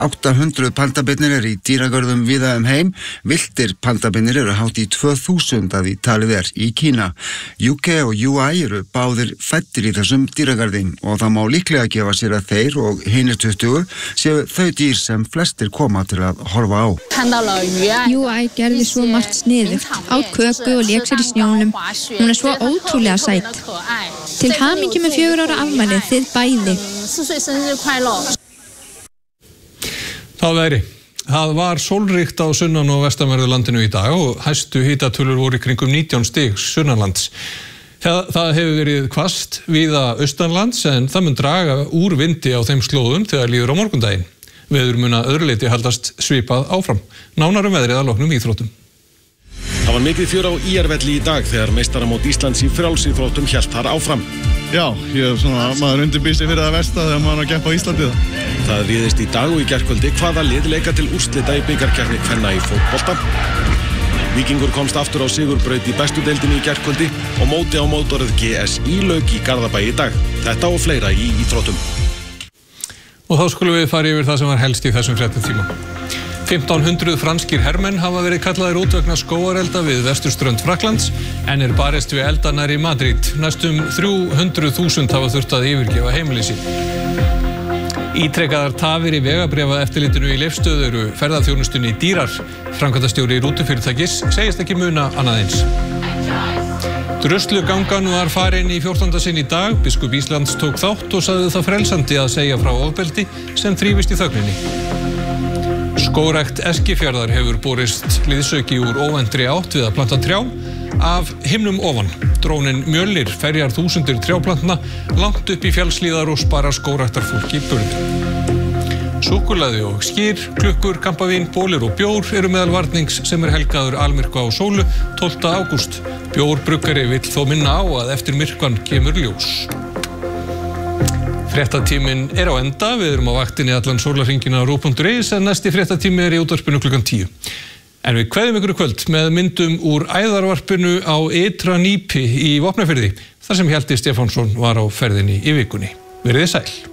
800 pandabirnir eru í dýragörðum víða heim. Villtir pandabirnir eru hátt í 2000 að því talið í Kína. UK og UI eru báðir fæddir í þessum dýragarði og það má líklega gefa sér að þeir og hinir 20 séu þau dýr sem flestir koma til að horfa á. UI gerði svo margt sniðugt, át köku og lék sér í snjónum. Hún svo ótrúlega sæt. Til hamingju með 4 ára afmælið, þið bæði. Það veðri. Það var sólríkt á sunnan- og vestanverðu landinu í dag og hæstu hitatölur voru í kringum 19 stig sunnanlands. Það hefur verið hvasst víða austanlands en það mun draga úr vindi á þeim slóðum þegar líður á morgundaginn. Veður mun að öðru leyti haldast svipað áfram. Nánar veðrið að loknum íþróttum. Það var mikið fjör á IR-velli í dag þegar meistaramót Íslands í frjálsíþróttum hélt þar áfram. Já, maður undirbýr sig fyrir það versta þegar maður að keppa á Íslandi Það réðist í dag og í gærkvöldi hvaða lið leika til úrslita í bikarkeppni kvenna í fótbolta. Víkingur komst aftur á sigurbraut í bestu deildinni í gærkvöldi og móti á mótorið GSI lauk í Garðabæ í dag. Þetta og fleira í íþróttum. Og þá skulum við fara yfir það sem var helst í þessum fréttatíma. 1500 franskir hermenn hafa verið kallaðir út vegna skógarelda við vesturströnd Frakklands en barist við eldanar í Madrid. Næstum 300.000 hafa þurft að yfirgefa heimili sín. Ítrekaðar tafir í vegabréfaeftirlitinu í Leifsstöð eru ferðaþjónustunni dýrar. Framkvæmdastjóri rútufyrirtækis segist ekki muna annað eins. Druslugangan var farin í 14. sinn í dag. Biskup Íslands tók þátt og sagði það frelsandi að segja frá ofbeldi sem þrífist í þögninni. Skógrækt Eskifjarðar hefur borist liðsauki úr óvæntri átt við að planta trjám af himnum ofan. Drónin Mjölnir ferjar þúsundir trjáplantna langt upp í fjallslíðar og sparar skógræktarfólki burði. Súkkulaði og skýr, klukkur, kampavín, bólir og bjór eru meðal varnings sem helgaður almyrkva á sólu 12. ágúst. Bjórbruggari vill þó minna á að eftir myrkvan kemur ljós. Fréttatíminn á enda, við erum á vaktinni allan sólarhringinn á RÚV.is en næsti fréttatími í útvarpinu klukkan 10. En við kveðjum ykkur í kvöld með myndum úr æðarvarpinu á Ytra Nýpi í Vopnafirði, þar sem Hjalti Stefánsson var á ferðinni í vikunni. Verið þið sæl.